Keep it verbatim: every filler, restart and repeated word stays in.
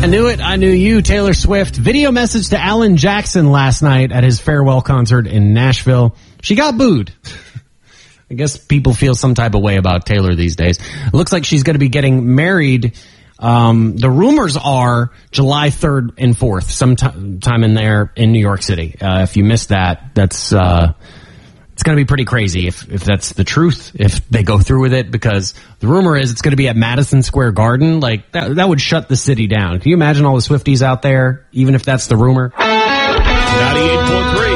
I knew it. I knew you. Taylor Swift. Video message to Alan Jackson last night at his farewell concert in Nashville. She got booed. I guess people feel some type of way about Taylor these days. It looks like she's going to be getting married. Um, the rumors are July third and fourth, sometime time in there in New York City. Uh, if you missed that, that's, uh, it's going to be pretty crazy if, if that's the truth, if they go through with it, because the rumor is it's going to be at Madison Square Garden. Like, that, that would shut the city down. Can you imagine all the Swifties out there, even if that's the rumor? ninety-eight point three